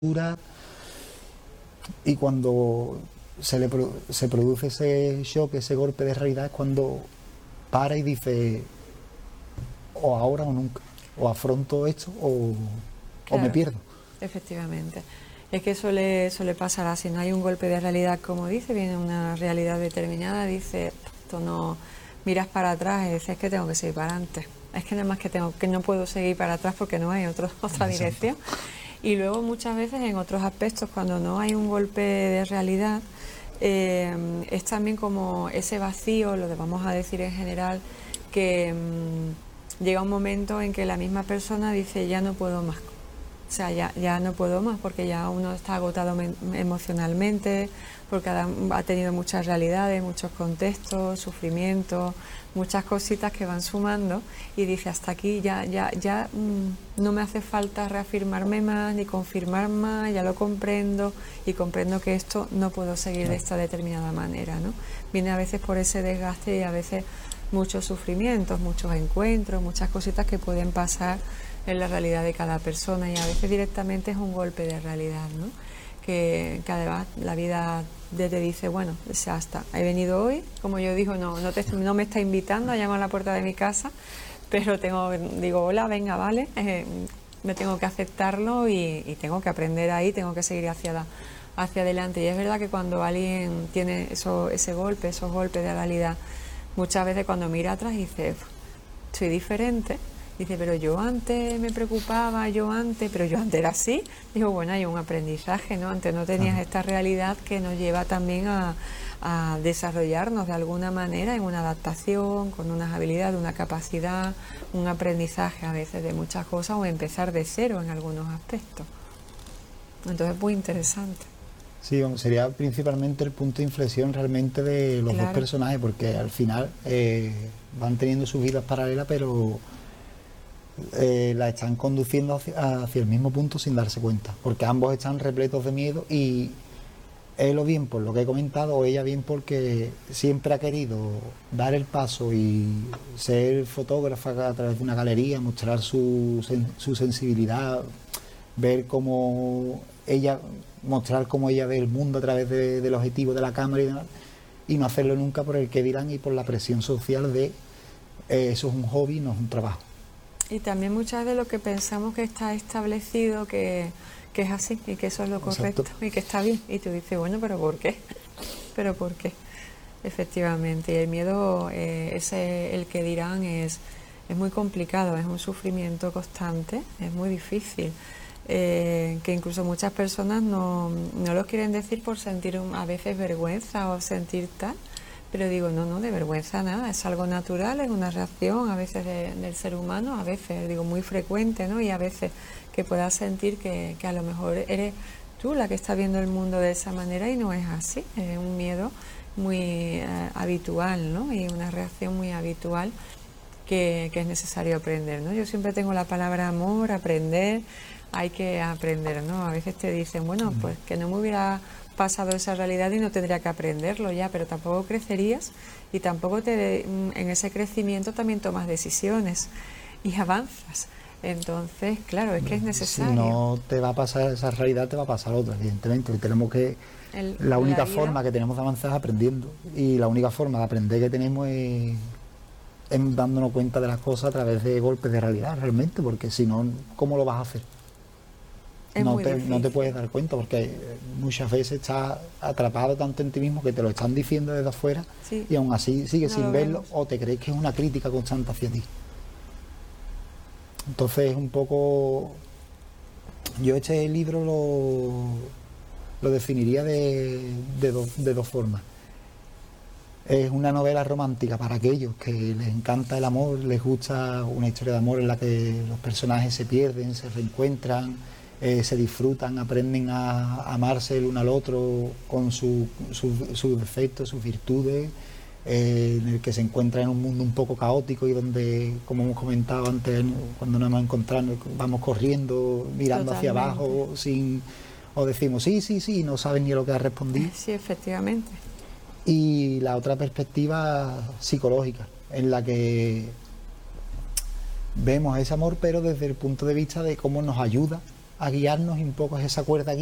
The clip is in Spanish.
dura, y cuando se produce ese shock, ese golpe de realidad, es cuando para y dice, o ahora o nunca, o afronto esto o me Claro, pierdo. efectivamente. Es que suele pasar así, no hay un golpe de realidad, como dice, viene una realidad determinada, dice, esto no, miras para atrás y dices, es que tengo que seguir para adelante. Es que nada más que no puedo seguir para atrás porque no hay otra Exacto. dirección. Y luego muchas veces en otros aspectos, cuando no hay un golpe de realidad, es también como ese vacío, lo que vamos a decir en general, que llega un momento en que la misma persona dice, ya no puedo más. O sea, ya no puedo más porque ya uno está agotado emocionalmente, porque ha tenido muchas realidades, muchos contextos, sufrimientos, muchas cositas que van sumando y dice hasta aquí ya no me hace falta reafirmarme más ni confirmar más, ya lo comprendo y comprendo que esto no puedo seguir de esta determinada manera, ¿no? Viene a veces por ese desgaste y a veces muchos sufrimientos, muchos encuentros, muchas cositas que pueden pasar en la realidad de cada persona y a veces directamente es un golpe de realidad, ¿no? Que además la vida te dice, bueno, ya está, he venido hoy, como yo digo, no me está invitando a llamar a la puerta de mi casa, pero digo, hola, venga, vale, me tengo que aceptarlo y tengo que aprender ahí, tengo que seguir hacia adelante. Y es verdad que cuando alguien tiene esos golpes de realidad, muchas veces cuando mira atrás dice, soy diferente. Dice, pero yo antes me preocupaba, pero yo antes era así. Digo, bueno, hay un aprendizaje, ¿no? Antes no tenías esta realidad que nos lleva también a desarrollarnos de alguna manera en una adaptación, con unas habilidades, una capacidad, un aprendizaje a veces de muchas cosas o empezar de cero en algunos aspectos. Entonces es muy interesante. Sí, sería principalmente el punto de inflexión realmente de los dos Claro. personajes, porque al final van teniendo sus vidas paralelas, pero la están conduciendo hacia el mismo punto sin darse cuenta, porque ambos están repletos de miedo, y él o bien por lo que he comentado, o ella bien porque siempre ha querido dar el paso y ser fotógrafa a través de una galería, mostrar su sensibilidad, ver cómo ella, mostrar cómo ella ve el mundo a través del objetivo de la cámara y demás, y no hacerlo nunca por el que dirán y por la presión social de eso es un hobby, no es un trabajo. Y también muchas de lo que pensamos que está establecido, que es así y que eso es lo correcto. Exacto. Y que está bien. Y tú dices, bueno, ¿pero por qué? ¿Pero por qué? Efectivamente. Y el miedo, el que dirán, es muy complicado, es un sufrimiento constante, es muy difícil. Que incluso muchas personas no lo quieren decir por sentir a veces vergüenza o sentir tal. Pero digo, no, de vergüenza nada, es algo natural, es una reacción a veces del ser humano, a veces, digo, muy frecuente, ¿no? Y a veces que puedas sentir que a lo mejor eres tú la que está viendo el mundo de esa manera y no es así, es un miedo muy habitual, ¿no? Y una reacción muy habitual que es necesario aprender, ¿no? Yo siempre tengo la palabra amor, aprender, hay que aprender, ¿no? A veces te dicen, bueno, pues que no me hubiera pasado esa realidad y no tendría que aprenderlo ya, pero tampoco crecerías y tampoco en ese crecimiento también tomas decisiones y avanzas. Entonces, claro, es que es necesario. Si no te va a pasar esa realidad, te va a pasar otra, evidentemente. Tenemos que la única forma que tenemos de avanzar es aprendiendo, y la única forma de aprender que tenemos es dándonos cuenta de las cosas a través de golpes de realidad, realmente, porque si no, ¿cómo lo vas a hacer? No te puedes dar cuenta, porque muchas veces estás atrapado tanto en ti mismo que te lo están diciendo desde afuera, sí, y aún así sigues sin verlo, o te crees que es una crítica constante hacia ti. Entonces, un poco, yo este libro lo definiría de dos formas. Es una novela romántica para aquellos que les encanta el amor, les gusta una historia de amor en la que los personajes se pierden, se reencuentran, se disfrutan, aprenden a amarse el uno al otro con sus defectos, sus virtudes, en el que se encuentra en un mundo un poco caótico y donde, como hemos comentado antes, cuando nos hemos encontrado, vamos corriendo, mirando hacia abajo, o decimos sí, no sabes ni lo que has respondido. Sí, efectivamente. Y la otra perspectiva psicológica, en la que vemos ese amor, pero desde el punto de vista de cómo nos ayuda a guiarnos y un poco es esa cuerda